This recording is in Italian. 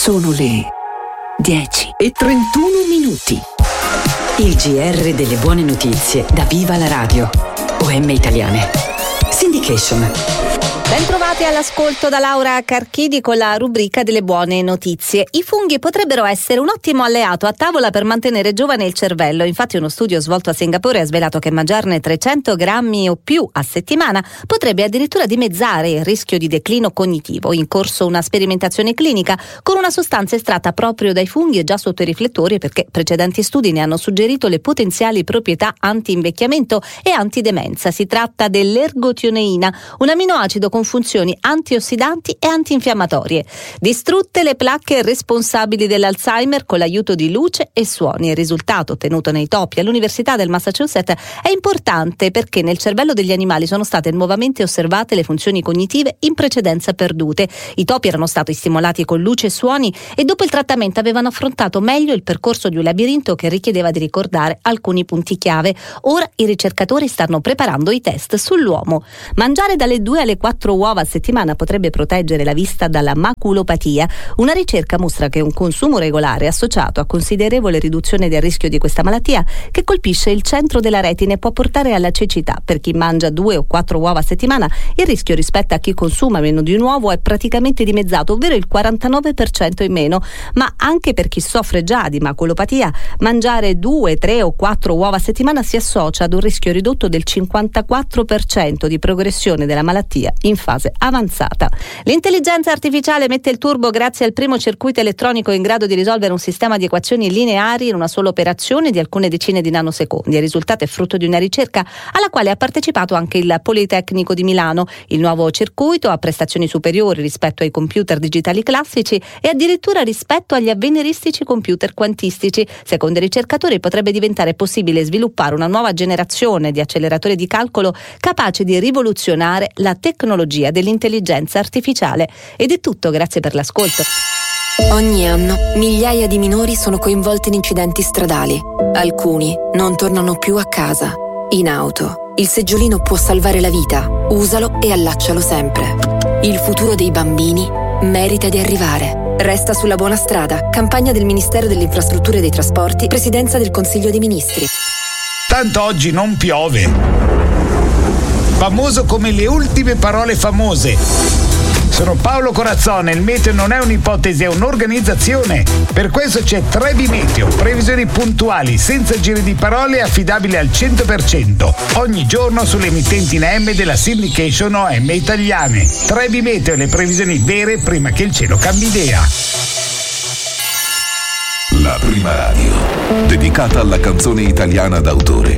Sono le 10:31. Il GR delle buone notizie da Viva la Radio. OM Italiane. Syndication. Bentrovati all'ascolto da Laura Carchidi con la rubrica delle buone notizie. I funghi potrebbero essere un ottimo alleato a tavola per mantenere giovane il cervello. Infatti uno studio svolto a Singapore ha svelato che mangiarne 300 grammi o più a settimana potrebbe addirittura dimezzare il rischio di declino cognitivo. In corso una sperimentazione clinica con una sostanza estratta proprio dai funghi e già sotto i riflettori, perché precedenti studi ne hanno suggerito le potenziali proprietà anti-invecchiamento e antidemenza. Si tratta dell'ergotioneina, un aminoacido con funzioni antiossidanti e antinfiammatorie. Distrutte le placche responsabili dell'Alzheimer con l'aiuto di luce e suoni. Il risultato ottenuto nei topi all'Università del Massachusetts è importante perché nel cervello degli animali sono state nuovamente osservate le funzioni cognitive in precedenza perdute. I topi erano stati stimolati con luce e suoni e dopo il trattamento avevano affrontato meglio il percorso di un labirinto che richiedeva di ricordare alcuni punti chiave. Ora i ricercatori stanno preparando i test sull'uomo. Mangiare dalle 2 alle 4 uova a settimana potrebbe proteggere la vista dalla maculopatia. Una ricerca mostra che un consumo regolare associato a considerevole riduzione del rischio di questa malattia, che colpisce il centro della retina e può portare alla cecità. Per chi mangia 2 o 4 uova a settimana, il rischio rispetto a chi consuma meno di un uovo è praticamente dimezzato, ovvero il 49% in meno. Ma anche per chi soffre già di maculopatia, mangiare 2, 3 o 4 uova a settimana si associa ad un rischio ridotto del 54% di progressione della malattia in fase avanzata. L'intelligenza artificiale mette il turbo grazie al primo circuito elettronico in grado di risolvere un sistema di equazioni lineari in una sola operazione di alcune decine di nanosecondi. Il risultato è frutto di una ricerca alla quale ha partecipato anche il Politecnico di Milano. Il nuovo circuito ha prestazioni superiori rispetto ai computer digitali classici e addirittura rispetto agli avveniristici computer quantistici. Secondo i ricercatori potrebbe diventare possibile sviluppare una nuova generazione di acceleratori di calcolo capace di rivoluzionare la tecnologia dell'intelligenza artificiale. Ed è tutto, grazie per l'ascolto. Ogni anno migliaia di minori sono coinvolti in incidenti stradali. Alcuni non tornano più a casa. In auto, il seggiolino può salvare la vita. Usalo e allaccialo sempre. Il futuro dei bambini merita di arrivare. Resta sulla buona strada. Campagna del Ministero delle Infrastrutture e dei Trasporti, Presidenza del Consiglio dei Ministri. Tanto oggi non piove. Famoso come le ultime parole famose. Sono Paolo Corazzone, il meteo non è un'ipotesi, è un'organizzazione. Per questo c'è Trebi Meteo, previsioni puntuali, senza giri di parole e affidabili al 100%. Ogni giorno sulle emittenti in AM della Syndication OM Italiane. Trebi Meteo, le previsioni vere prima che il cielo cambi idea. La prima radio dedicata alla canzone italiana d'autore